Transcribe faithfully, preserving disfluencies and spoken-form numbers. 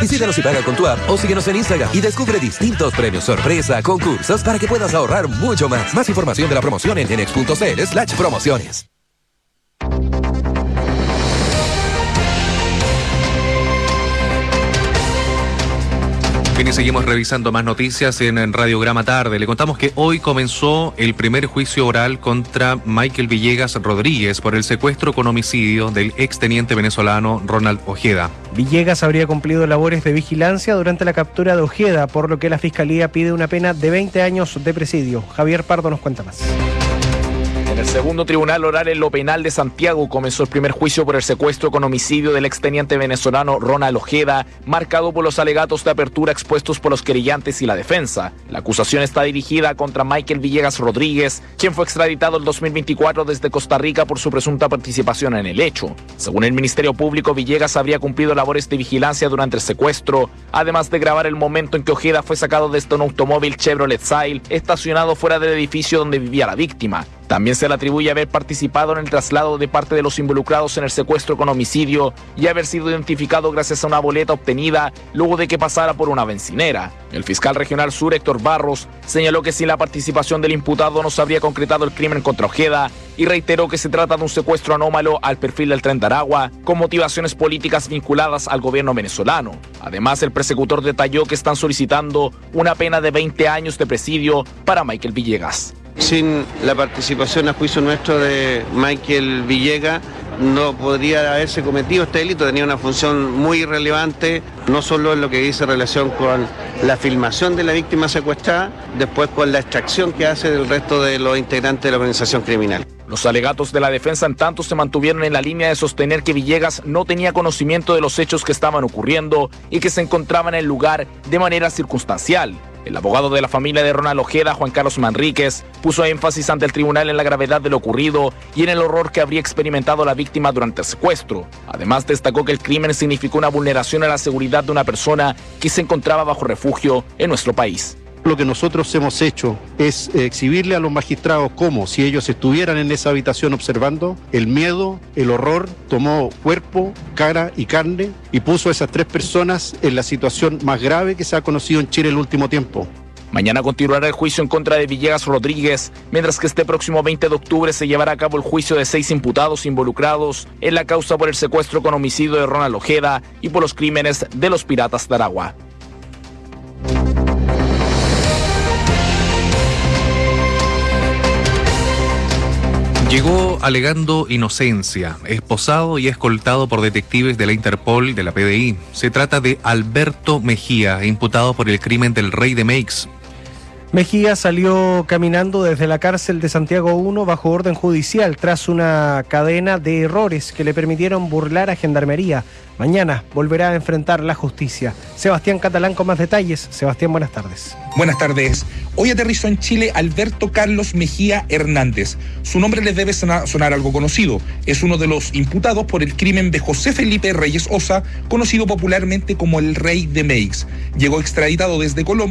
Visítanos y paga con tu app o síguenos en Instagram y descubre distintos premios sorpresa, concursos para que puedas ahorrar mucho más. Más información de la promoción en enex.cl slash promociones. Bien, y seguimos revisando más noticias en Radiograma Tarde. Le contamos que hoy comenzó el primer juicio oral contra Michael Villegas Rodríguez por el secuestro con homicidio del exteniente venezolano Ronald Ojeda. Villegas habría cumplido labores de vigilancia durante la captura de Ojeda, por lo que la Fiscalía pide una pena de veinte años de presidio. Javier Pardo nos cuenta más. En el segundo tribunal oral en lo penal de Santiago comenzó el primer juicio por el secuestro con homicidio del exteniente venezolano Ronald Ojeda, marcado por los alegatos de apertura expuestos por los querellantes y la defensa. La acusación está dirigida contra Michael Villegas Rodríguez, quien fue extraditado en dos mil veinticuatro desde Costa Rica por su presunta participación en el hecho. Según el Ministerio Público, Villegas habría cumplido labores de vigilancia durante el secuestro, además de grabar el momento en que Ojeda fue sacado desde un automóvil Chevrolet Sail estacionado fuera del edificio donde vivía la víctima. También se le atribuye haber participado en el traslado de parte de los involucrados en el secuestro con homicidio y haber sido identificado gracias a una boleta obtenida luego de que pasara por una bencinera. El fiscal regional sur, Héctor Barros, señaló que sin la participación del imputado no se habría concretado el crimen contra Ojeda y reiteró que se trata de un secuestro anómalo al perfil del Tren de Aragua, con motivaciones políticas vinculadas al gobierno venezolano. Además, el persecutor detalló que están solicitando una pena de veinte años de presidio para Michael Villegas. Sin la participación a juicio nuestro de Michael Villegas no podría haberse cometido este delito. Tenía una función muy relevante, no solo en lo que dice relación con la filmación de la víctima secuestrada, después con la extracción que hace del resto de los integrantes de la organización criminal. Los alegatos de la defensa en tanto se mantuvieron en la línea de sostener que Villegas no tenía conocimiento de los hechos que estaban ocurriendo y que se encontraba en el lugar de manera circunstancial. El abogado de la familia de Ronald Ojeda, Juan Carlos Manríquez, puso énfasis ante el tribunal en la gravedad de lo ocurrido y en el horror que habría experimentado la víctima durante el secuestro. Además, destacó que el crimen significó una vulneración a la seguridad de una persona que se encontraba bajo refugio en nuestro país. Lo que nosotros hemos hecho es exhibirle a los magistrados como si ellos estuvieran en esa habitación observando. El miedo, el horror tomó cuerpo, cara y carne y puso a esas tres personas en la situación más grave que se ha conocido en Chile en el último tiempo. Mañana continuará el juicio en contra de Villegas Rodríguez, mientras que este próximo veinte de octubre se llevará a cabo el juicio de seis imputados involucrados en la causa por el secuestro con homicidio de Ronald Ojeda y por los crímenes de los piratas de Aragua. Llegó alegando inocencia, esposado y escoltado por detectives de la Interpol de la P D I. Se trata de Alberto Mejía, imputado por el crimen del Rey de Meix. Mejía salió caminando desde la cárcel de Santiago uno bajo orden judicial tras una cadena de errores que le permitieron burlar a Gendarmería. Mañana volverá a enfrentar la justicia. Sebastián Catalán con más detalles. Sebastián, buenas tardes. Buenas tardes. Hoy aterrizó en Chile Alberto Carlos Mejía Hernández. Su nombre les debe sonar, sonar algo conocido. Es uno de los imputados por el crimen de José Felipe Reyes Osa, conocido popularmente como el Rey de Meix. Llegó extraditado desde Colombia